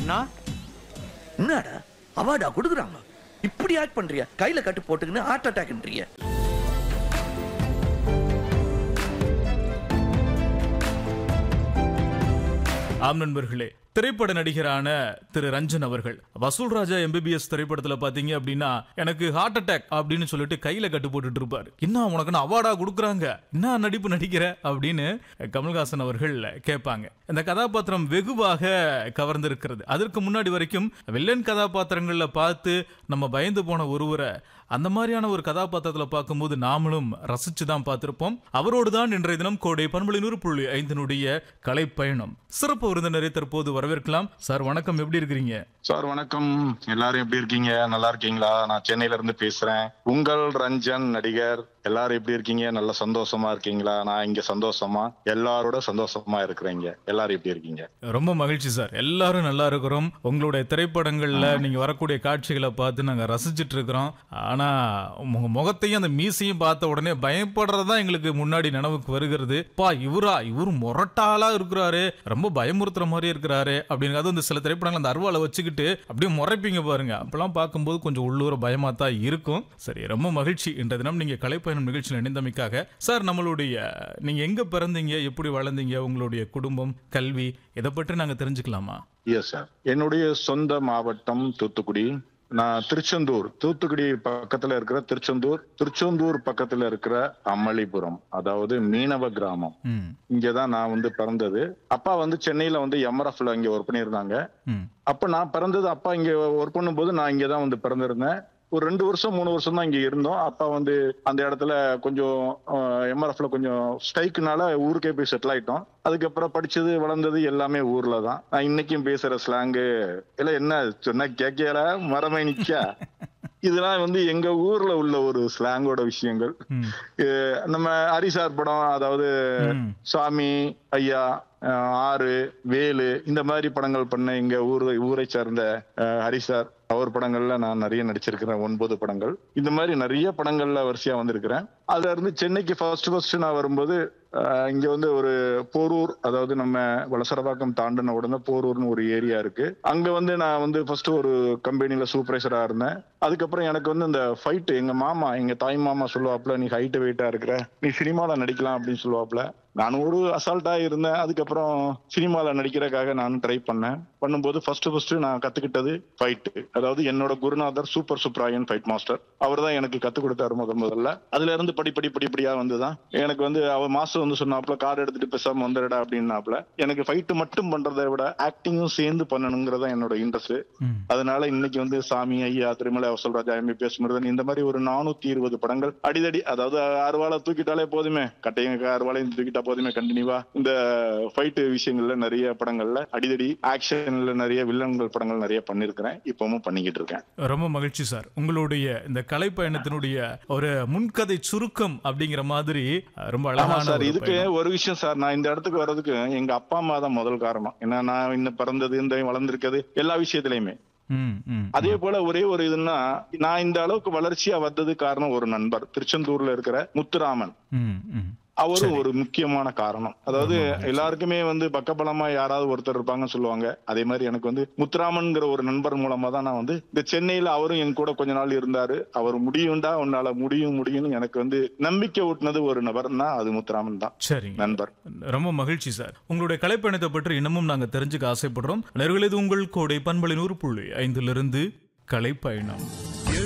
அண்ணா என்னடா அவார்டா கொடுக்குறாங்க? இப்படி ஆக்ட் பண்றியா? கையில கட்டு போட்டுக்கின்னு ஹார்ட் அட்டாக்ன்றிய. ஆம் நண்பர்களே, திரைப்பட நடிகரான திரு ரஞ்சன் அவர்கள் வசூல் ராஜா எம்பிபிஎஸ் திரைப்படத்துல பாத்தீங்க அப்படின்னா எனக்கு ஹார்ட் அட்டாக் அப்படின்னு சொல்லிட்டு கையில கட்டு போட்டுட்டு இருப்பாரு. என்ன உனக்கு அவார்டா கொடுக்குறாங்க, என்ன நடிப்பு நடிக்கிற அப்படின்னு கமல்ஹாசன் அவர்கள் கேட்பாங்க. இந்த கதாபாத்திரம் வெகுவாக கவர்ந்திருக்கிறது. அதற்கு முன்னாடி வரைக்கும் வில்லன் கதாபாத்திரங்கள்ல பார்த்து நம்ம பயந்து போன ஒருவரை அந்த மாதிரியான ஒரு கதாபாத்திரத்துல பார்க்கும்போது நாமளும் ரசிச்சுதான் பார்த்திருப்போம். அவரோடு தான் இன்றைய தினம் கோடை பண்பலை 100.5 கலைப்பயணம் சிறப்பு விருந்தினரை தற்போது வரவேற்கலாம். சார் வணக்கம், எப்படி இருக்கிறீங்க? சார் வணக்கம், எல்லாரும் எப்படி இருக்கீங்க? நல்லா இருக்கீங்களா? நான் சென்னையில இருந்து பேசுறேன். உங்கள் ரஞ்சன் நடிகர். எல்லாரும் எப்படி இருக்கீங்க? நல்ல சந்தோஷமா இருக்கீங்களா? நான் இங்க சந்தோஷமா, எல்லாரோட சந்தோஷமா இருக்கிறேங்க. எல்லாரும் எப்படி இருக்கீங்க? ரொம்ப மகிழ்ச்சி சார், எல்லாரும் நல்லா இருக்கிறோம். உங்களுடைய திரைப்படங்கள்ல நீங்க வரக்கூடிய காட்சிகளை பார்த்து நாங்க ரசிச்சுட்டு இருக்கிறோம். ஆனா உங்க முகத்தையும் அந்த மீசையும் பார்த்த உடனே பயப்படுறதா எங்களுக்கு முன்னாடி நினைவுக்கு வருகிறது. இவரு முரட்டாளா இருக்கிறாரு, ரொம்ப பயமுறுத்துற மாதிரி இருக்கிறாரு அப்படின்னு. அது வந்து சில திரைப்படங்கள் அந்த அருவாளை வச்சுக்கிட்டு அப்படியே முறைப்பீங்க பாருங்க. அப்பெல்லாம் பார்க்கும்போது கொஞ்சம் உள்ளூர பயமா தான் இருக்கும். சரி, ரொம்ப மகிழ்ச்சி இன்றைய தினம் நீங்க கலைப்பயணம் நிகழ்ச்சியில் இணைந்தமைக்காக. சார், நம்மளுடைய நீங்க எங்க பிறந்தீங்க, எப்படி வளர்ந்தீங்க, உங்களுடைய குடும்பம், கல்வி, இதை பற்றி நாங்க தெரிஞ்சுக்கலாமா? எஸ் சார், என்னுடைய சொந்த மாவட்டம் தூத்துக்குடி. நான் தூத்துக்குடி பக்கத்துல இருக்கிற திருச்செந்தூர் பக்கத்துல இருக்கிற அமளிபுரம், அதாவது மீனவ கிராமம். இங்கதான் நான் வந்து பிறந்தது. அப்பா வந்து சென்னையில வந்து எம்ஆர்எஃப்ல இங்க ஒர்க் பண்ணியிருந்தாங்க. அப்ப நான் பிறந்தது, அப்பா இங்க ஒர்க் பண்ணும்போது நான் இங்கதான் வந்து பிறந்திருந்தேன். ஒரு 2 வருஷம் 3 வருஷம் தான் இங்க இருந்தோம். அப்பா வந்து அந்த இடத்துல கொஞ்சம் எம்ஆர்எஃப்ல கொஞ்சம் ஸ்ட்ரைக்குனால ஊருக்கே போய் செட்டில் ஆயிட்டோம். அதுக்கப்புறம் படிச்சது வளர்ந்தது எல்லாமே ஊர்ல தான். நான் இன்னைக்கும் பேசுற ஸ்லாங்கு எல்லாம் என்ன சொன்னா கேட்கல மரமை நிக்கா, இதெல்லாம் வந்து எங்க ஊர்ல உள்ள ஒரு ஸ்லாங்கோட விஷயங்கள். நம்ம ஹரிசார் படம், அதாவது சாமி, ஐயா, ஆறு, வேலு, இந்த மாதிரி படங்கள் பண்ண எங்க ஊரை சார்ந்த ஹரிசார் அவர் படங்கள்ல நான் நிறைய நடிச்சிருக்கிறேன். 9 படங்கள். இந்த மாதிரி நிறைய படங்கள்ல வரிசையா வந்திருக்கிறேன். அதுல இருந்து சென்னைக்கு ஃபர்ஸ்ட் நான் வரும்போது இங்க வந்து ஒரு போரூர், அதாவது நம்ம வலசரவாக்கம் தாண்டின உடனே போரூர்னு ஒரு ஏரியா இருக்கு. அங்க வந்து நான் வந்து ஃபர்ஸ்ட் ஒரு கம்பெனில சூப்பர்வைசரா இருந்தேன். அதுக்கப்புறம் எனக்கு வந்து இந்த ஃபைட், எங்க தாய் மாமா சொல்லுவாப்ல, நீ ஹைட் வெயிட்டா இருக்கிற, நீ சினிமால நடிக்கலாம் அப்படின்னு சொல்லுவாப்ல. நானும் ஒரு அசால்ட்டா இருந்தேன். அதுக்கப்புறம் சினிமால நடிக்கிறதுக்காக நான் ட்ரை பண்ணும்போது ஃபர்ஸ்ட் நான் கத்துக்கிட்டது ஃபைட். அதாவது என்னோட குருநாதர் சூப்பர் சுப்ராயன் ஃபைட் மாஸ்டர், அவர் தான் எனக்கு கத்து கொடுத்தாரு முதல்ல. அதுல இருந்து படிப்படியா வந்துதான் எனக்கு வந்து அவர் மாஸ்டர் வந்து சொன்னாப்ல, கார்டு எடுத்துட்டு பேசாம வந்துடா அப்படின்னாப்ல. எனக்கு ஃபைட் மட்டும் பண்றதை விட ஆக்டிங்கும் சேர்ந்து பண்ணணுங்கிறதா என்னோட இன்ட்ரெஸ்ட். அதனால இன்னைக்கு வந்து சாமி, ஐயா, திருமலை, வசூல் ராஜா, எம்பிபிஎஸ், முருகன், இந்த மாதிரி ஒரு 420 படங்கள் அடிதடி, அதாவது அருவாளை தூக்கிட்டாலே போதுமே, கட்டையங்க அருவாளையும் தூக்கிட்டா போதுமே, கண்டினியூவா இந்த ஃபைட் விஷயங்கள்ல நிறைய படங்கள்ல அடிதடி, ஆக்ஷன்ல நிறைய வில்லன்கள் படங்கள் நிறைய பண்ணிருக்கிறேன். இப்பவும் பண்ணிக்கிட்டு இருக்கேன். ரொம்ப மகிழ்ச்சி சார். உங்களுடைய இந்த கலைப்பயணத்தினுடைய ஒரு முன்கதை சுருக்கம் அப்படிங்கிற மாதிரி ரொம்ப அழகா சார். இதுக்கு ஒரு விஷயம் சார், நான் இந்த இடத்துக்கு வர்றதுக்கு எங்க அப்பா அம்மா தான் முதல் காரணம். ஏன்னா நான் இன்னும் பிறந்தது, இந்த வளர்ந்திருக்கிறது எல்லா விஷயத்திலயுமே. அதே போல ஒரே ஒரு இதுன்னா, நான் இந்த அளவுக்கு வளர்ச்சியா வந்தது காரணம் ஒரு நண்பர், திருச்செந்தூர்ல இருக்கிற முத்துராமன். அவரும் ஒரு முக்கியமான காரணம். அதாவது எல்லாருக்குமே வந்து பக்கபலமா யாராவது ஒருத்தர் இருப்பாங்கன்னு சொல்லுவாங்க. அதே மாதிரி எனக்கு வந்து முத்துராமன்ங்கிற ஒரு நண்பர் மூலமா தான் நான் வந்து இந்த சென்னையில, அவரும் என் கூட கொஞ்ச நாள் இருந்தாரு. அவர் முடியும்டா, உன்னால முடியும்னு எனக்கு வந்து நம்பிக்கை ஊட்டினது ஒரு நபர்னா அது முத்துராமன் தான். சரி நண்பர். ரொம்ப மகிழ்ச்சி சார். உங்களுடைய கலைப்பயணத்தை பற்றி இன்னமும் நாங்க தெரிஞ்சுக்க ஆசைப்படுறோம். நேயர்களே, இது உங்கள் கோடை பண்பலை 100.5 கலைப்பயணம்.